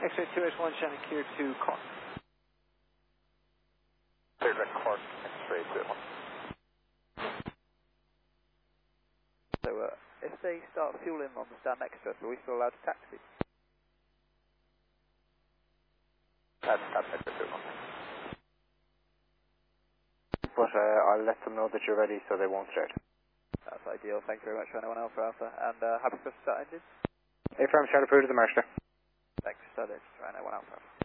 X-ray 281, Shannon clear to Cork. Clear to Cork, X-ray 281. So, if they start fueling on the stand next to us, are we still allowed to taxi? That's X-ray 281. But I'll let them know that you're ready so they won't start. That's ideal. Thank you very much for anyone else, Alpha. And happy for start engine. A-Firm, Charlie Prude to the Marshall. Thanks, start engine, right now, 1 Alpha.